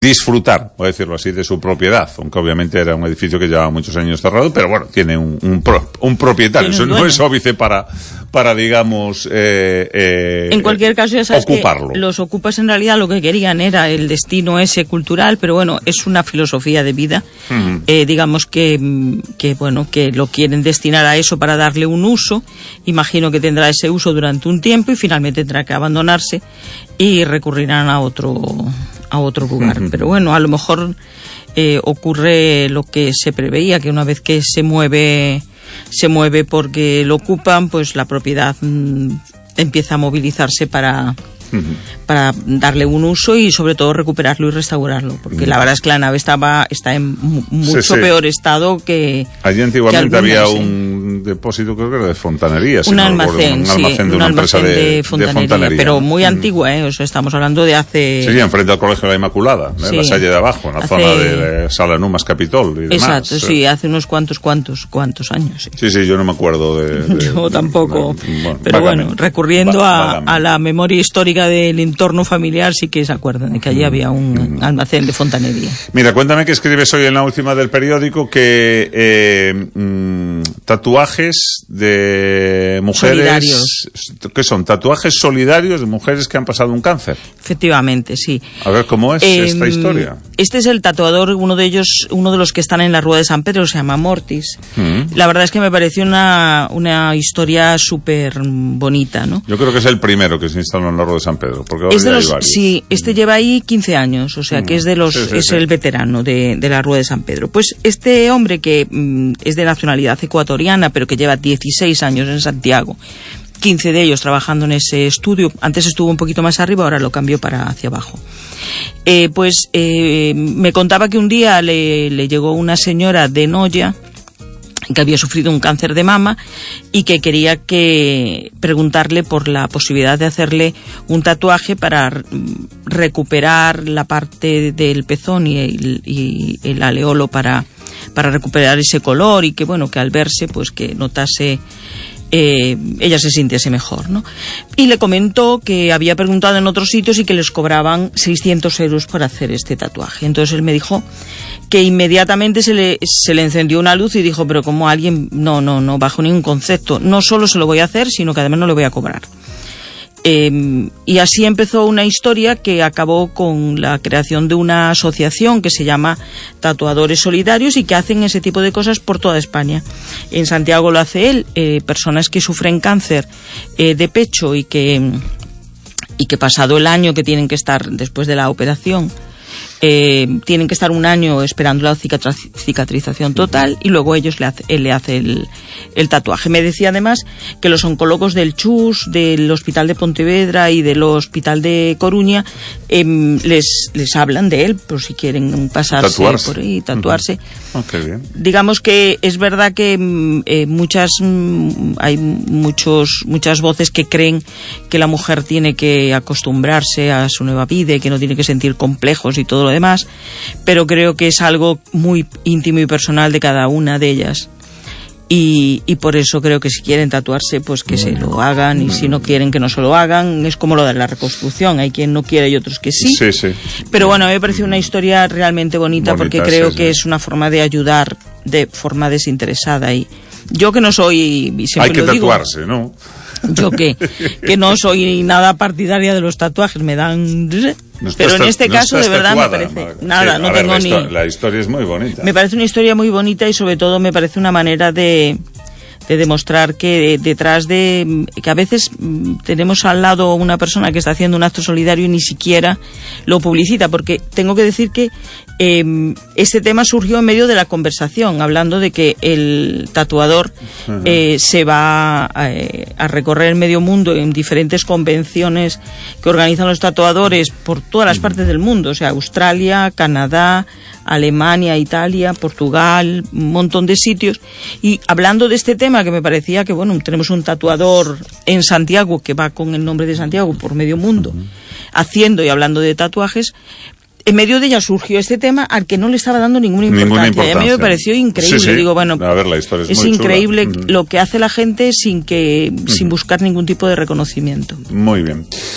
disfrutar, voy a decirlo así, de su propiedad, aunque obviamente era un edificio que llevaba muchos años cerrado, pero bueno, tiene un propietario, eso no es óbice para digamos, en cualquier caso, ya sabes ocuparlo. Que los ocupas en realidad lo que querían era el destino ese cultural, pero bueno, es una filosofía de vida, digamos que bueno, que lo quieren destinar a eso para darle un uso, imagino que tendrá ese uso durante un tiempo y finalmente tendrá que abandonarse y recurrirán a otro lugar. Pero bueno, a lo mejor ocurre lo que se preveía, que una vez que se mueve porque lo ocupan, pues la propiedad empieza a movilizarse para darle un uso y sobre todo recuperarlo y restaurarlo, porque la verdad es que la nave está en mucho peor estado que allí antiguamente había un depósito, creo que era de fontanería, un almacén de una empresa de fontanería, pero muy antigua, o sea, estamos hablando de hace... Sí, enfrente al Colegio de la Inmaculada, en la Salle de abajo, en la zona de Sala Numas Capitol y demás. Exacto, sí, hace unos cuantos años. Sí, yo no me acuerdo de yo tampoco, pero bueno, recurriendo a la memoria histórica del entorno familiar, sí que se acuerdan de que allí había un almacén de fontanería. Mira, cuéntame que escribes hoy en la última del periódico que tatuajes de mujeres solidarios. ¿Qué son? Tatuajes solidarios de mujeres que han pasado un cáncer. Efectivamente, sí. A ver, ¿cómo es esta historia? Este es el tatuador, uno de los que están en la Rueda de San Pedro, se llama Mortis. La verdad es que me pareció una historia súper bonita, ¿no? Yo creo que es el primero que se instaló en la Rueda de San Pedro, porque ahora ya hay varios. Sí, este lleva ahí 15 años, o sea que es el veterano de la Rueda de San Pedro. Pues este hombre que es de nacionalidad ecuatoriana, pero que lleva 16 años en Santiago, 15 de ellos trabajando en ese estudio, antes estuvo un poquito más arriba, ahora lo cambió para hacia abajo. Me contaba que un día le llegó una señora de Noya que había sufrido un cáncer de mama y que quería preguntarle por la posibilidad de hacerle un tatuaje para recuperar la parte del pezón y el areolo para recuperar ese color y que bueno, que al verse pues que notase ella se sintiese mejor, ¿no? Y le comentó que había preguntado en otros sitios y que les cobraban 600 euros por hacer este tatuaje. Entonces él me dijo que inmediatamente se le encendió una luz y dijo, pero como alguien, no, bajo ningún concepto, no solo se lo voy a hacer, sino que además no le voy a cobrar. Y así empezó una historia que acabó con la creación de una asociación que se llama Tatuadores Solidarios y que hacen ese tipo de cosas por toda España. En Santiago lo hace él, personas que sufren cáncer de pecho y que pasado el año que tienen que estar después de la operación, tienen que estar un año esperando la cicatrización total y luego ellos le hace el tatuaje. Me decía además que los oncólogos del CHUS, del Hospital de Pontevedra y del Hospital de Coruña les hablan de él por si quieren pasarse por ahí y tatuarse. Qué bien. Digamos que es verdad que hay muchas voces que creen que la mujer tiene que acostumbrarse a su nueva vida y que no tiene que sentir complejos y todo lo demás, pero creo que es algo muy íntimo y personal de cada una de ellas y por eso creo que si quieren tatuarse pues que se lo hagan y si no quieren que no se lo hagan. Es como lo de la reconstrucción, hay quien no quiere y otros que sí. Pero bueno, a mí me parece una historia realmente bonita porque creo que es una forma de ayudar de forma desinteresada y yo que no soy, siempre hay que lo digo, tatuarse, ¿no? Yo que no soy nada partidaria de los tatuajes, me dan... Pero en este caso, de verdad, me parece... Nada, no tengo ni... La historia es muy bonita. Me parece una historia muy bonita y sobre todo me parece una manera de demostrar que detrás de... que a veces tenemos al lado una persona que está haciendo un acto solidario y ni siquiera lo publicita, porque tengo que decir que este tema surgió en medio de la conversación, hablando de que el tatuador se va a recorrer medio mundo en diferentes convenciones que organizan los tatuadores por todas las partes del mundo, o sea, Australia, Canadá, Alemania, Italia, Portugal, un montón de sitios, y hablando de este tema que me parecía que, bueno, tenemos un tatuador en Santiago que va con el nombre de Santiago por medio mundo, haciendo y hablando de tatuajes, en medio de ella surgió este tema al que no le estaba dando ninguna importancia. Y a mí me pareció increíble. Sí. Digo, bueno, a ver, la historia es muy increíble chula. Lo que hace la gente sin buscar ningún tipo de reconocimiento. Muy bien.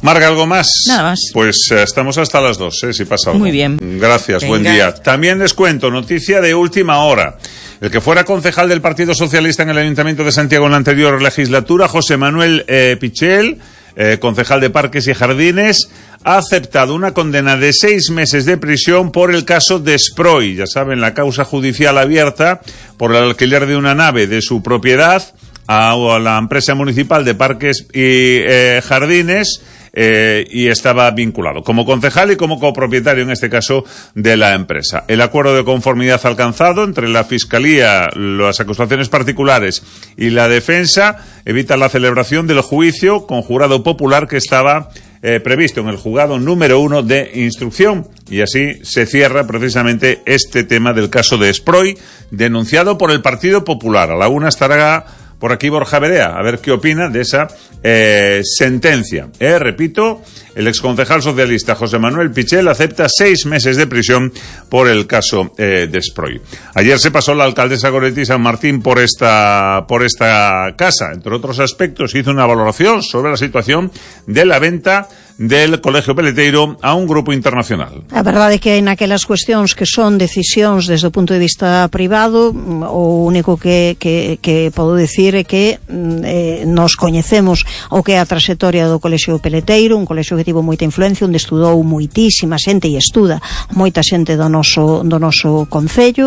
Marga, ¿algo más? Nada más. Pues estamos hasta las 2, si pasa algo. Muy bien. Gracias, Venga. buen día. También les cuento, noticia de última hora. El que fuera concejal del Partido Socialista en el Ayuntamiento de Santiago en la anterior legislatura, José Manuel Pichel, concejal de Parques y Jardines, ha aceptado una condena de 6 meses de prisión por el caso de Sproi. Ya saben, la causa judicial abierta por el alquiler de una nave de su propiedad a la empresa municipal de Parques y Jardines, y estaba vinculado como concejal y como copropietario, en este caso, de la empresa. El acuerdo de conformidad alcanzado entre la Fiscalía, las acusaciones particulares y la defensa evita la celebración del juicio con jurado popular que estaba previsto en el juzgado número 1 de instrucción, y así se cierra precisamente este tema del caso de Sproi, denunciado por el Partido Popular. A la una estará por aquí Borja Berea, a ver qué opina de esa sentencia. Repito, el exconcejal socialista José Manuel Pichel acepta 6 meses de prisión por el caso de Sproi. Ayer se pasó la alcaldesa Goretti San Martín por esta casa. Entre otros aspectos, hizo una valoración sobre la situación de la venta del Colegio Peleteiro a un grupo internacional. A verdade é que naquelas cuestións que son decisións desde o punto de vista privado, o único que podo dicir é que nos coñecemos o que é a traxectoria do Colexio Peleteiro, un colexio que tivo moita influencia, onde estudou moitísima xente e estuda moita xente do noso concello,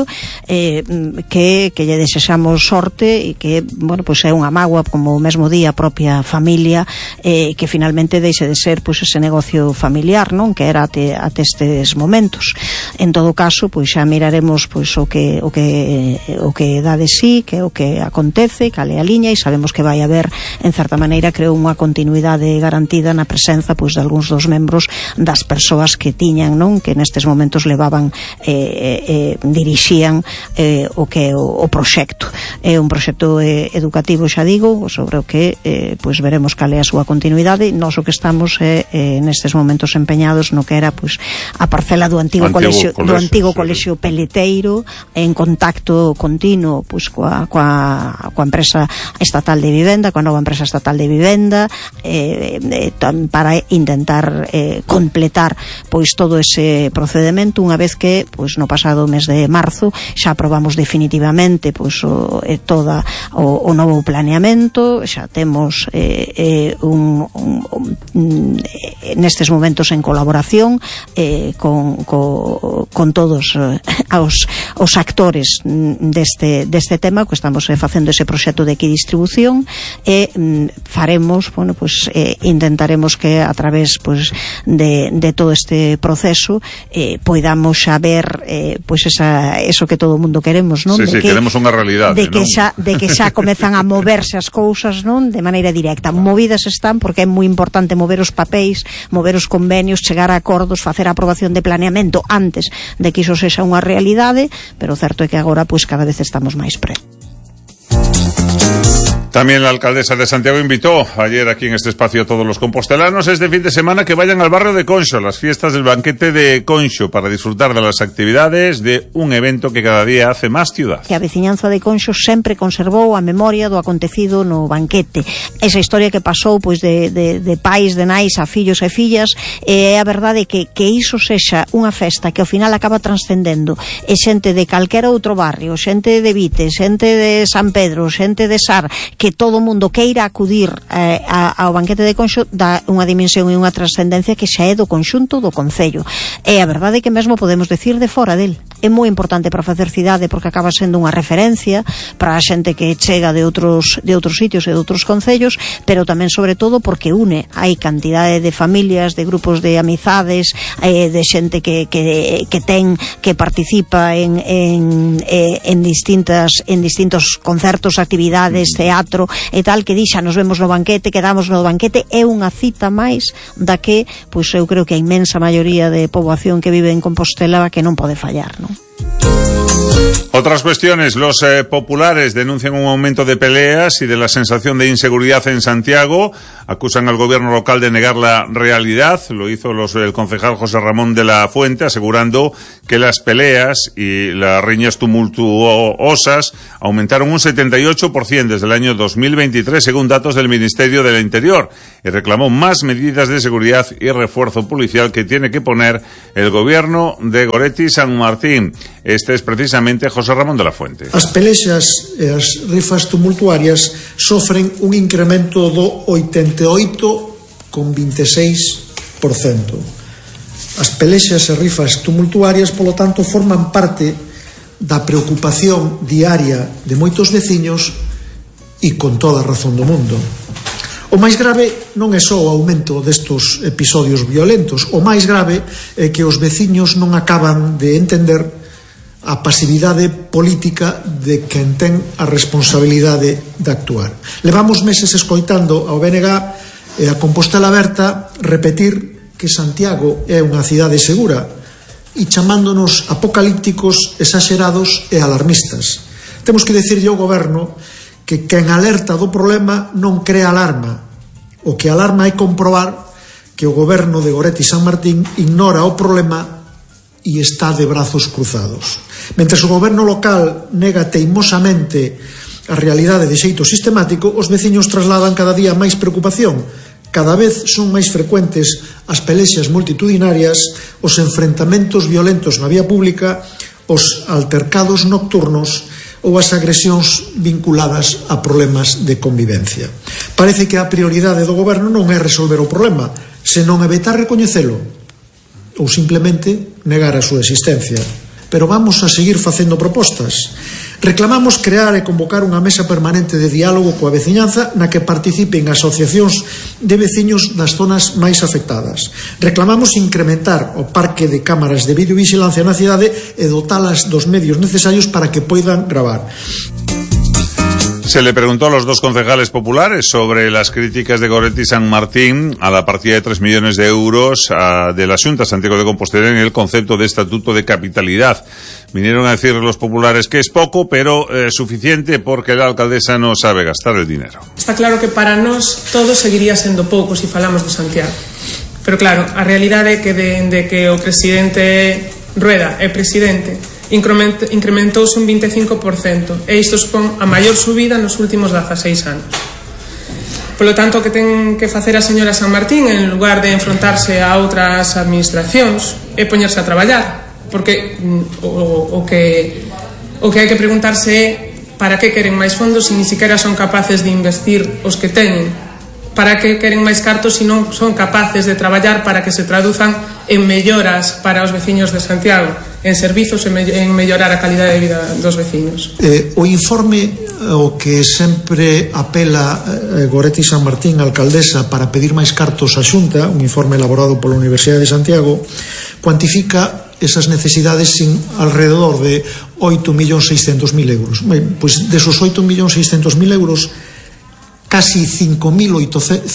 que lle desexamos sorte e que, bueno, pois é unha mágoa, como o mesmo día a propia familia, que finalmente deixe de ser pois ese negocio familiar, non, que era até estes momentos. En todo caso, pois xa miraremos pois o que dá de sí, que é o que acontece, cal é a liña, e sabemos que vai haber, en certa maneira, creo, unha continuidade garantida na presenza pois de algúns dos membros das persoas que tiñan, non, que nestes momentos levaban dirixían o que é o proxecto. É un proxecto educativo, xa digo, sobre o que pois veremos cal é a súa continuidade. Nós o que estamos nestes momentos empeñados no que era pois a parcela do antigo colexio Peleteiro, en contacto continuo pois coa empresa estatal de vivenda, coa nova empresa estatal de vivenda, para intentar completar pois todo ese procedemento, unha vez que pois no pasado mes de marzo xa aprobamos definitivamente pois todo o novo planeamento. Xa temos nestes momentos en colaboración con todos os actores deste tema, que estamos facendo ese proxecto de equidistribución, e faremos, bueno, pues intentaremos que a través pois de todo este proceso poidamos xa ver pois eso que todo o mundo queremos, non? Sí, queremos unha realidade, de que xa comezan a moverse as cousas, non, de maneira directa. Movidas están porque é moi importante mover os papéis, mover os convenios, chegar a acordos, facer a aprobación de planeamento antes de que iso sexa unha realidade, pero certo é que agora pois cada vez estamos máis preto. También la alcaldesa de Santiago invitó ayer aquí en este espacio a todos los compostelanos este fin de semana que vayan al barrio de Conxo, las fiestas del banquete de Conxo, para disfrutar de las actividades de un evento que cada día hace más ciudad. Que a veciñanza de Conxo sempre conservou a memoria do acontecido no banquete. Esa historia que pasou pois de pais, de nais a fillos e fillas, é a verdade que iso sexa unha festa que ao final acaba transcendendo e xente de calquera outro barrio, xente de Vite, xente de San Pedro, xente de Sar, que todo o mundo queira acudir ao banquete de Conxo, dá unha dimensión e unha trascendencia que xa é do conxunto do concello. E a verdade é que mesmo podemos decir de fora del. É moi importante para facer cidade porque acaba sendo unha referencia para a xente que chega de outros sitios e de outros concellos, pero tamén sobre todo porque une, hai cantidade de familias, de grupos de amizades, de xente que participa en distintos concertos, actividades, teatro e tal, que dixa nos vemos no banquete, quedamos no banquete. É unha cita máis da que, pois eu creo que a inmensa maioría de poboación que vive en Compostela que non pode fallar, non? Otras cuestiones. Los populares denuncian un aumento de peleas y de la sensación de inseguridad en Santiago. Acusan al gobierno local de negar la realidad. Lo hizo el concejal José Ramón de la Fuente, asegurando que las peleas y las riñas tumultuosas aumentaron un 78% desde el año 2023, según datos del Ministerio del Interior, y reclamó más medidas de seguridad y refuerzo policial que tiene que poner el gobierno de Goretti San Martín. Este es precisamente José Ramón de la Fuente. As pelexas e as rifas tumultuarias sofren un incremento do 88,26%. As pelexas e rifas tumultuarias, polo tanto, forman parte da preocupación diaria de moitos veciños e con toda a razón do mundo. O máis grave non é só o aumento destos episodios violentos, o máis grave é que os veciños non acaban de entender a pasividade política de quen ten a responsabilidade de actuar. Levamos meses escoitando ao BNG e a Compostela Aberta repetir que Santiago é unha cidade segura e chamándonos apocalípticos, exagerados e alarmistas. Temos que decirlle ao goberno que quen alerta do problema non crea alarma. O que alarma é comprobar que o goberno de Goretti San Martín ignora o problema e está de brazos cruzados. Mentre o goberno local nega teimosamente a realidade de xeito sistemático, os veciños trasladan cada día máis preocupación. Cada vez son máis frecuentes as pelexas multitudinarias, os enfrentamentos violentos na vía pública, os altercados nocturnos ou as agresións vinculadas a problemas de convivencia. Parece que a prioridade do goberno non é resolver o problema, senón evitar recoñecelo ou simplemente negar a súa existencia. Pero vamos a seguir facendo propostas. Reclamamos crear e convocar unha mesa permanente de diálogo coa veciñanza na que participen asociacións de veciños das zonas máis afectadas. Reclamamos incrementar o parque de cámaras de videovigilancia na cidade e dotalas dos medios necesarios para que poidan gravar. Se le preguntó a los dos concejales populares sobre las críticas de Goretti San Martín a la partida de 3 millones de euros de la Xunta de Santiago de Compostela en el concepto de estatuto de capitalidad. Vinieron a decir los populares que es poco, pero suficiente porque la alcaldesa no sabe gastar el dinero. Está claro que para nós todo seguiría sendo pouco se falamos de Santiago. Pero claro, a realidade é que dende que o presidente Rueda é presidente incrementouse un 25% e isto supón a maior subida nos últimos 16 anos. Polo tanto, o que ten que facer a señora San Martín en lugar de enfrontarse a outras administracións é poñerse a traballar, porque o que hai que preguntarse é para que queren máis fondos se ni siquiera son capaces de investir os que teñen, para que queren máis cartos se non son capaces de traballar para que se traduzan en melloras para os veciños de Santiago, en servizos, en mellorar a calidade de vida dos veciños. O informe o que sempre apela Goretti San Martín, alcaldesa, para pedir máis cartos á Xunta, un informe elaborado pola Universidade de Santiago, cuantifica esas necesidades sin alrededor de 8.600.000 euros. Pois desos 8.600.000 euros, casi 5.800.000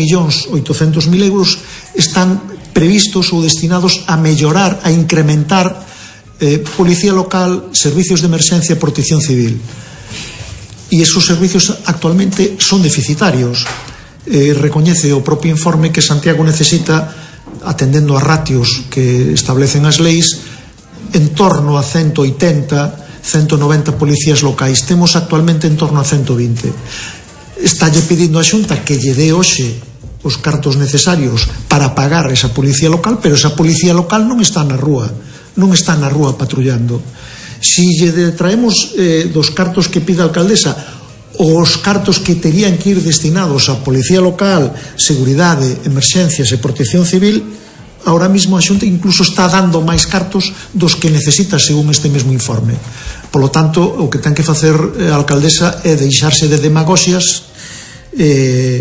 euros están previstos ou destinados a mellorar, a incrementar policía local, servicios de emerxencia e protección civil. E esos servicios actualmente son deficitarios. Recoñece o propio informe que Santiago necesita, atendendo a ratios que establecen as leis, en torno a 180, 190 policías locais. Temos actualmente en torno a 120. Estálle pedindo a Xunta que lle dé hoxe os cartos necesarios para pagar esa policía local, pero esa policía local non está na rúa patrullando. Si lle traemos dos cartos que pide a alcaldesa, os cartos que terían que ir destinados a policía local, seguridade, emerxencias e protección civil, ahora mismo a Xunta incluso está dando máis cartos dos que necesita según este mesmo informe. Polo tanto, o que ten que facer a alcaldesa é deixarse de demagoxias e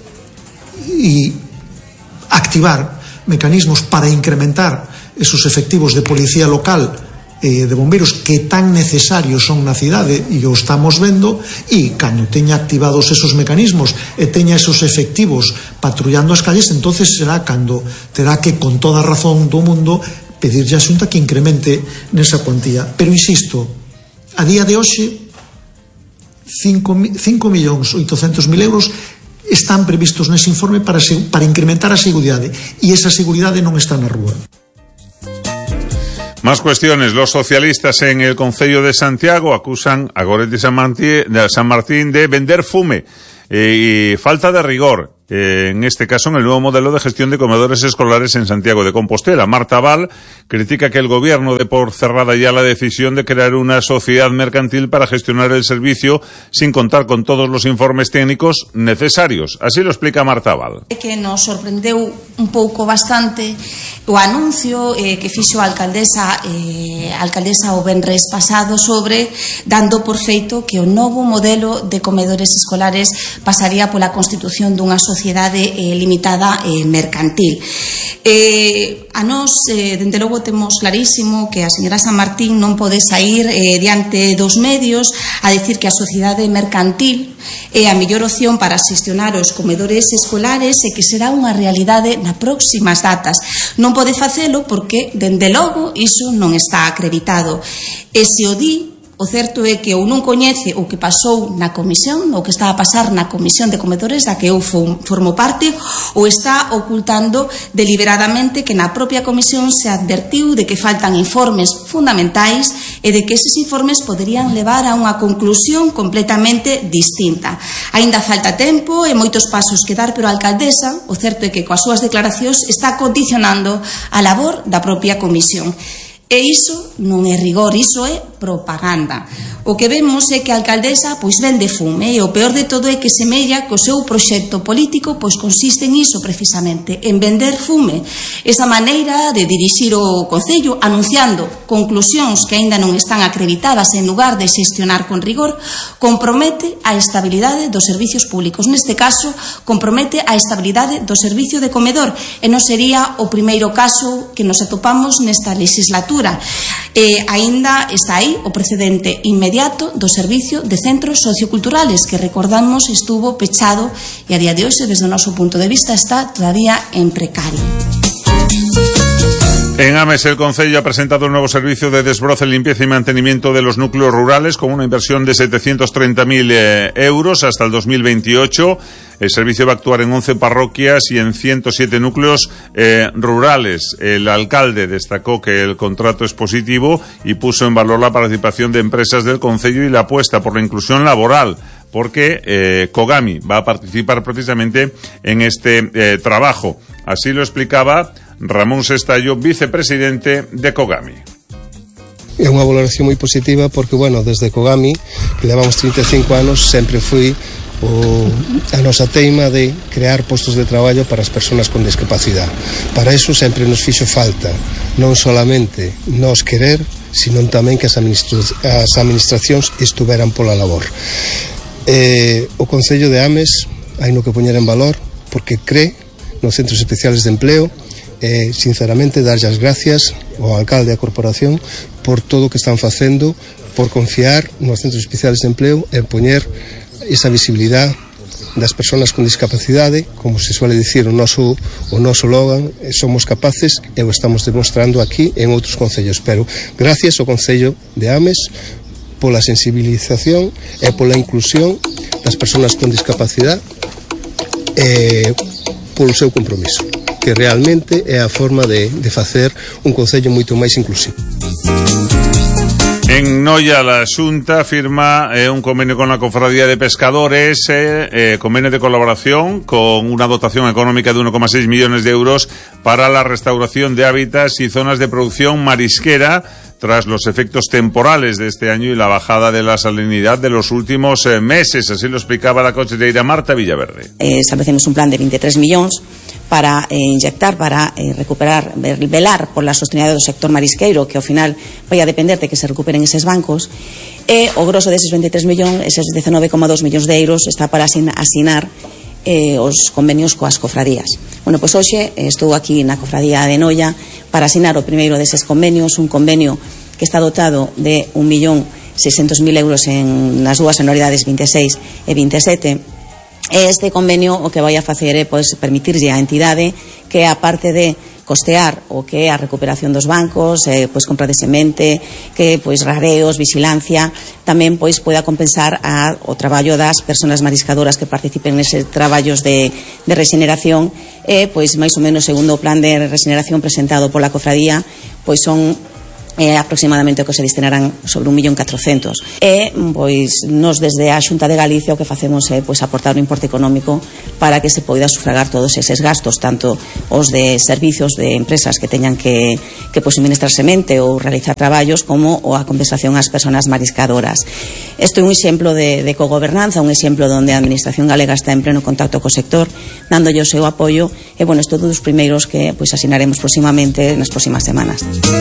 activar mecanismos para incrementar esos efectivos de policía local e de bombeiros que tan necesarios son na cidade e o estamos vendo, e cando teña activados esos mecanismos e teña esos efectivos patrullando as calles, entonces será cando terá que, con toda a razón do mundo, pedirlle a Xunta que incremente nesa cuantía. Pero insisto, A día de hoxe 5.800.000 euros están previstos nese informe para incrementar a seguridade, e esa seguridade non está na rúa. Más cuestiones. Los socialistas en el Concello de Santiago acusan a Goretti San Martín de vender fume y falta de rigor. En este caso, en el nuevo modelo de gestión de comedores escolares en Santiago de Compostela. Marta Val critica que el gobierno dé por cerrada ya la decisión de crear una sociedad mercantil para gestionar el servicio sin contar con todos los informes técnicos necesarios. Así lo explica Marta Val. Que nos sorprendeu un pouco bastante o anuncio que fixo a alcaldesa o venres pasado sobre dando por feito que o novo modelo de comedores escolares pasaría pola constitución dunha sociedade limitada mercantil. A nós, dende logo, temos clarísimo que a señora San Martín non pode sair diante dos medios a decir que a sociedade mercantil é a mellor opción para xestionar os comedores escolares e que será unha realidade nas próximas datas. Non pode facelo porque, dende logo, iso non está acreditado. E se o di, o certo é que ou non coñece o que pasou na comisión, o que está a pasar na comisión de comedores da que eu formo parte, ou está ocultando deliberadamente que na propia comisión se advertiu de que faltan informes fundamentais e de que eses informes poderían levar a unha conclusión completamente distinta. Aínda falta tempo e moitos pasos que dar, pero a alcaldesa, o certo é que coas súas declaracións está condicionando a labor da propia comisión. E iso non é rigor, iso é propaganda. O que vemos é que a alcaldesa vende fume e o peor de todo é que semella que o seu proxecto político consiste en iso precisamente, en vender fume. Esa maneira de dirixir o Concello anunciando conclusións que aínda non están acreditadas en lugar de xestionar con rigor, compromete a estabilidade dos servicios públicos. Neste caso, compromete a estabilidade do servicio de comedor e non sería o primeiro caso que nos atopamos nesta legislatura. Aínda está aí o precedente inmediato do servicio de centros socioculturales que, recordamos, estuvo pechado e a día de hoxe, desde o noso punto de vista, está todavía en precario. En Ames, el Concello ha presentado un nuevo servicio de desbroce, limpieza y mantenimiento de los núcleos rurales con una inversión de 730.000 euros hasta el 2028. El servicio va a actuar en 11 parroquias y en 107 núcleos rurales. El alcalde destacó que el contrato es positivo y puso en valor la participación de empresas del Concello y la apuesta por la inclusión laboral, porque Cogami va a participar precisamente en este trabajo. Así lo explicaba Ramón Sestallo, vicepresidente de Cogami. É unha valoración moi positiva porque, desde Cogami, que levamos 35 anos, sempre foi a nosa teima de crear postos de traballo para as persoas con discapacidade. Para iso sempre nos fixo falta non solamente nos querer, sino tamén que as administracións estuveran pola labor. O Concello de Ames hai no que poñer en valor porque cree nos centros especiales de empleo. Sinceramente, darlle as gracias ao alcalde e á corporación por todo o que están facendo, por confiar nos centros especiales de empleo e poñer esa visibilidade das persoas con discapacidade, como se suele dicir o noso logan, somos capaces, e o estamos demostrando aquí en outros concellos. Pero gracias ao Concello de Ames pola sensibilización e pola inclusión das persoas con discapacidade e polo seu compromiso, que realmente é a forma de facer un concello moito máis inclusivo. En Noia, la Xunta firma un convenio con la Cofradía de Pescadores, convenio de colaboración con una dotación económica de 1,6 millones de euros para la restauración de hábitats y zonas de producción marisquera tras los efectos temporales de este año y la bajada de la salinidad de los últimos meses. Así lo explicaba la conselleira Marta Villaverde. Establecemos un plan de 23 millóns para inyectar, para recuperar, velar por la sostenibilidade do sector marisqueiro, que ao final vai a depender de que se recuperen eses bancos, e o grosso deses 23 millóns, eses 19,2 millóns de euros, está para asinar os convenios coas cofradías. Pois hoxe estou aquí na cofradía de Noia para asinar o primeiro deses convenios, un convenio que está dotado de 1.600.000 euros nas dúas anualidades 26 e 27. Este convenio o que vai a facer é permitirlle á entidade que, a parte de costear o que é a recuperación dos bancos, pois compra de semente, que pois rareos, vigilancia, tamén pois poida compensar o traballo das persoas mariscadoras que participen neses traballos de rexeneración, pois máis ou menos segundo o plan de rexeneración presentado pola cofradía, pois son aproximadamente o que se destinarán sobre 1.400.000. E pois nos desde a Xunta de Galicia o que facemos é pois aportar un importe económico para que se poida sufragar todos eses gastos, tanto os de servicios de empresas que teñan que pois suministrar semente ou realizar traballos, como a compensación ás persoas mariscadoras. Isto é un exemplo de cogobernanza, un exemplo onde a Administración galega está en pleno contacto co sector, dándolle o seu apoio, e bueno, isto é dos primeiros que pois asinaremos próximamente nas próximas semanas.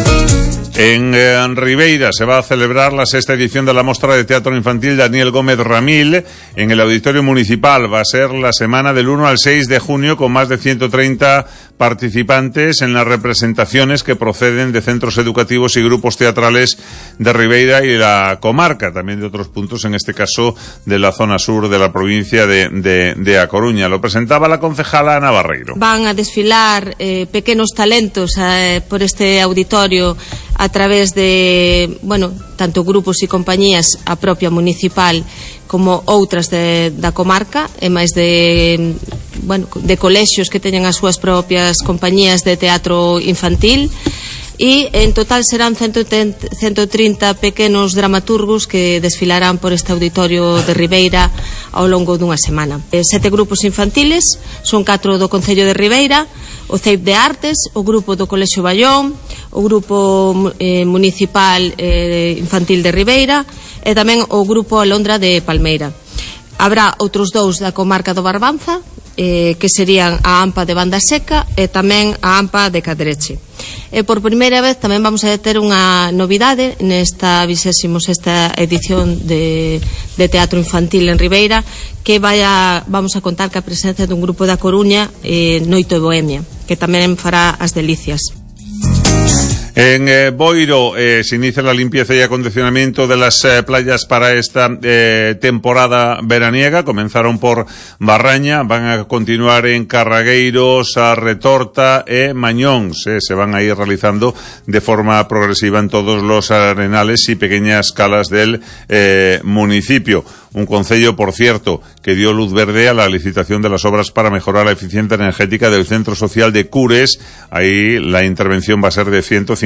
En Ribeira se va a celebrar la 6ª edición de la Mostra de Teatro Infantil Daniel Gómez Ramil en el Auditorio Municipal. Va a ser la semana del 1 al 6 de junio con más de 130 participantes en las representaciones que proceden de centros educativos y grupos teatrales de Ribeira y la comarca, también de otros puntos, en este caso de la zona sur de la provincia de A Coruña. Lo presentaba la concejala Ana Barreiro. Van a desfilar pequenos talentos por este auditorio a través de, bueno, tanto grupos e compañías a propia municipal como outras da comarca, e máis de, bueno, de colexios que teñen as súas propias compañías de teatro infantil, e en total serán 130 pequenos dramaturgos que desfilarán por este auditorio de Ribeira ao longo dunha semana. 7 grupos infantiles, son 4 do Concello de Ribeira, o CEIP de Artes, o grupo do Colexio Ballón, o grupo municipal infantil de Ribeira e tamén o grupo Alondra de Palmeira. Habrá outros 2 da comarca do Barbanza, que serían a AMPA de Banda Seca e tamén a AMPA de Cadreche. E por primeira vez tamén vamos a ter unha novidade nesta 26ª edición de teatro infantil en Ribeira, que vamos a contar ca presencia dun grupo da Coruña, Noito e Bohemia, que tamén fará as delicias. En Boiro se inicia la limpieza y acondicionamiento de las playas para esta temporada veraniega. Comenzaron por Barraña, van a continuar en Carragueiros, a Retorta e Mañón. Se van a ir realizando de forma progresiva en todos los arenales y pequeñas calas del municipio. Un concello, por cierto, que dio luz verde a la licitación de las obras para mejorar la eficiencia energética del Centro Social de Cures. Ahí la intervención va a ser de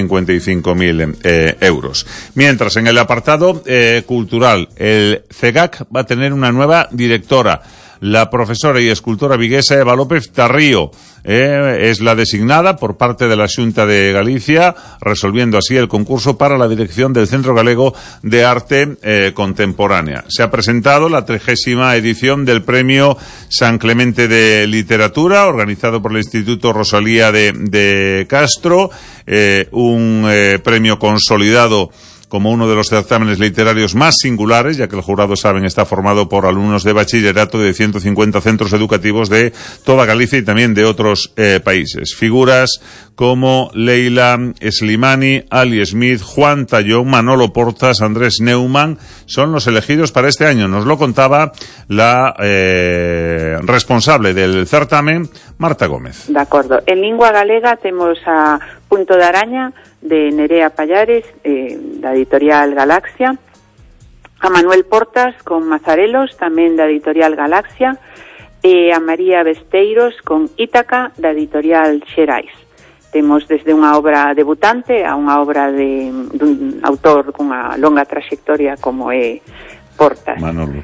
155.000 euros. Mientras, en el apartado cultural, el CEGAC va a tener una nueva directora. La profesora y escultora viguesa Eva López Tarrío es la designada por parte de la Xunta de Galicia, resolviendo así el concurso para la dirección del Centro Galego de Arte Contemporánea. Se ha presentado la 30ª edición del Premio San Clemente de Literatura, organizado por el Instituto Rosalía de Castro, un premio consolidado como uno de los certámenes literarios más singulares, ya que el jurado, saben, está formado por alumnos de bachillerato de 150 centros educativos de toda Galicia y también de otros países. Figuras como Leila Slimani, Ali Smith, Juan Tallón, Manolo Portas, Andrés Neumann son los elegidos para este año. Nos lo contaba la responsable del certamen, Marta Gómez. De acordo. En lingua galega temos a Punto de Araña, de Nerea Pallares, da editorial Galaxia, a Manuel Portas con Mazarelos, tamén da editorial Galaxia, e a María Besteiros con Ítaca, da editorial Xerais. Temos desde unha obra debutante a unha obra dun autor con unha longa traxectoria como é Portas. Manolo.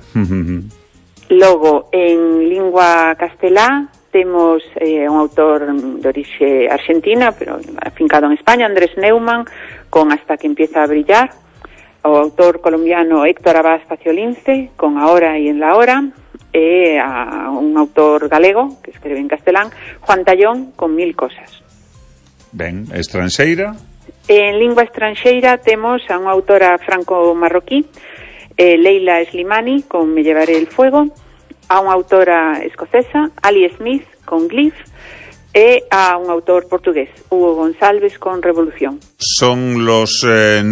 Logo, en lingua castelá, temos un autor de orixe argentina, pero afincado en España, Andrés Neumann, con Hasta que empieza a brillar, o autor colombiano Héctor Abad Faciolince, con Ahora y en la hora, e a un autor galego, que escribe en castelán, Juan Tallón, con Mil cosas. Ben, estranxeira? En lingua estranxeira temos a unha autora franco-marroquí, Leila Slimani, con Me llevaré el fuego, a unha autora escocesa, Ali Smith, con Glyph, e a un autor portugués, Hugo González, con Revolución. Son las 9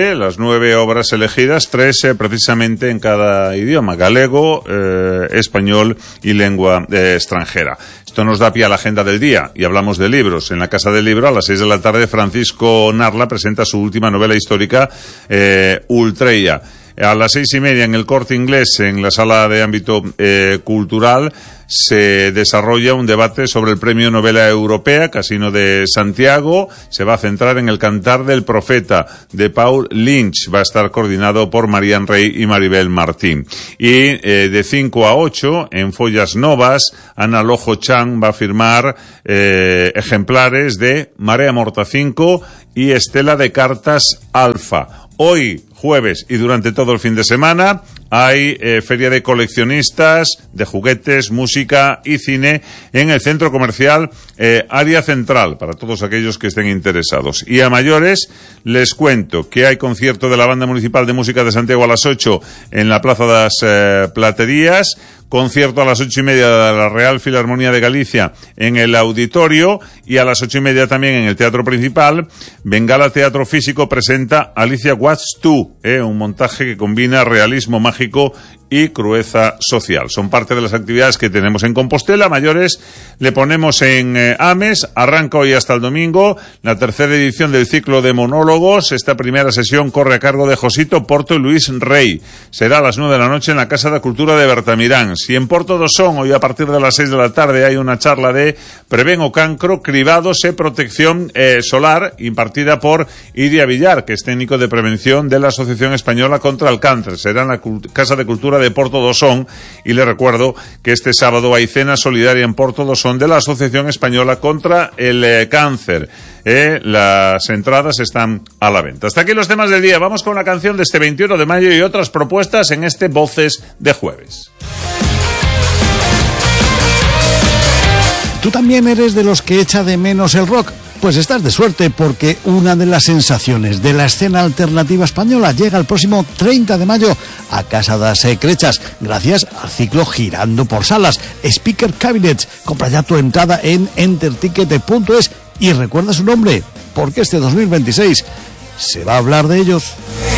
obras elegidas, 3 precisamente en cada idioma, galego, español y lengua extranjera. Esto nos da pie a la agenda del día y hablamos de libros. En la Casa del Libro, a las 6 de la tarde, Francisco Narla presenta su última novela histórica, Ultreya. A las 6:30 en el Corte Inglés, en la sala de ámbito cultural, se desarrolla un debate sobre el Premio Novela Europea, Casino de Santiago. Se va a centrar en El Cantar del Profeta, de Paul Lynch. Va a estar coordinado por Marian Rey y Maribel Martín. Y de 5 a 8, en Follas Novas, Ana Lojo Chan va a firmar ejemplares de Marea Morta 5 y Estela de Cartas Alfa. Hoy, jueves, y durante todo el fin de semana, hay feria de coleccionistas, de juguetes, música y cine en el centro comercial Área Central, para todos aquellos que estén interesados. Y a mayores, les cuento que hay concierto de la Banda Municipal de Música de Santiago a las 8 en la Plaza de las Platerías, concierto a las 8:30 de la Real Filarmonía de Galicia en el Auditorio, y a las 8:30 también en el Teatro Principal. Bengala Teatro Físico presenta Alicia What's Tú, un montaje que combina realismo mágico y crueza social. Son parte de las actividades que tenemos en Compostela. Mayores le ponemos en Ames. Arranca hoy hasta el domingo la tercera edición del ciclo de monólogos. Esta primera sesión corre a cargo de Josito Porto y Luis Rey. Será a las 9 de la noche en la Casa de Cultura de Bertamirán. Si en Porto do Son, hoy a partir de las 6 de la tarde, hay una charla de Prevén o Cancro, cribados e protección solar, impartida por Iria Villar, que es técnico de prevención de la Asociación Española contra el Cáncer. Será en la Casa de Cultura de Porto do Son, y le recuerdo que este sábado hay cena solidaria en Porto do Son de la Asociación Española contra el Cáncer. Las entradas están a la venta. Hasta aquí los temas del día. Vamos con la canción de este 21 de mayo y otras propuestas en este Voces de Jueves. ¿Tú también eres de los que echa de menos el rock? Pues estás de suerte, porque una de las sensaciones de la escena alternativa española llega el próximo 30 de mayo a Casa das Crechas, gracias al ciclo Girando por Salas, Speaker Cabinets. Compra ya tu entrada en enterticket.es y recuerda su nombre, porque este 2026 se va a hablar de ellos.